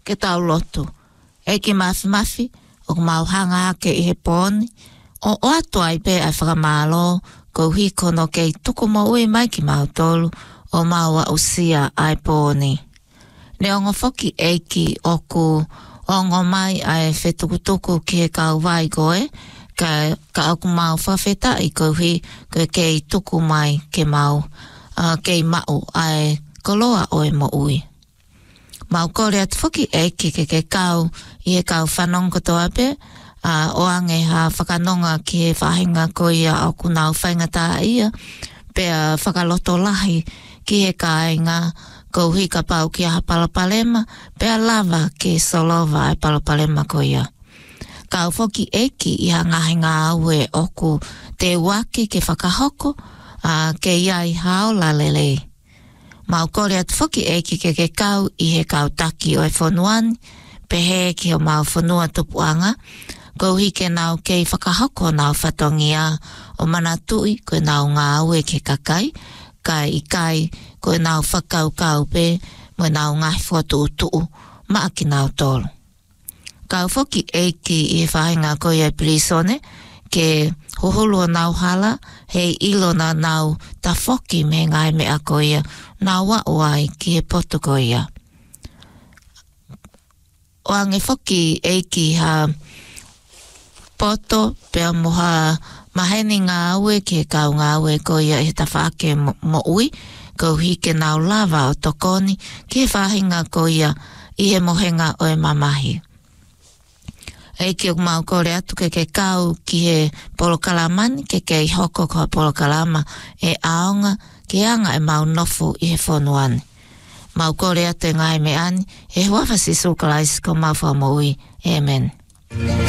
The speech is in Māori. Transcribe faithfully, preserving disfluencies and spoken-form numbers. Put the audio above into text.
ke tau lotu. E ki mafi mafi, o mau hanga ke i he pōni, o o atu ai pe ai whakamalo, ko hi kono kei tuku mo ui mai ki mau tolu, o mau a usia ai pōni. Ne ongo foki eiki oku, ongo mai ai whetukutuku ki he kau vai koe, ka, ka aku mau whawheta i ko hi, ko kei tuku mai ke mau, uh, kei mau ai koloa oe mo ui. Mau kore atu foki eiki ke ke kau, i he kau whanong kotoa pe, uh, o ange ha whakanonga ki he whahinga ko ia o kunau whaingata ia, pe uh, whakaloto lahi ki he kāinga, ko hui ka pau ki aha Palapalema, pe a lava ki solova e Palapalema ko ia. Kau foki eki i ha ngahinga aue oku te waki ke whakahoko, uh, ke ia i hao la lelei. Mau kore atu foki eki ke ke kau i he kau taki o e whonuani, pe he ki o mau whanua tupuanga, ko hi ke nau kei whakahoko nau whatongia o mana tui koe nau ngā aue ke kakai, kai i kai koe nau whakau kau pe mo nau ngai whatu utuu maa ki nau tolu. Kau foki eiki i he whahinga koe e Brisone, ke hoholua nau hala, hei ilona nau ta foki me ngai mea koe nau wa oai ki he poto koe. O ange foki eiki ha poto pea moha maheni ngā aue ke kau ngā aue koe he ta whaake mo, mo ui, ko hike nau lava o tokoni ki he whahinga koe i he mohenga o e mamahi. Eiki o mau kore atu ke ke kau ki he Polokalamani, ke ke i hoko ko Polokalama e aonga ke anga e mau nofu i he whonuani. Mau kore atu e ngai me ani, e huawhasi sukalaisi ko mau whamoi. Amen.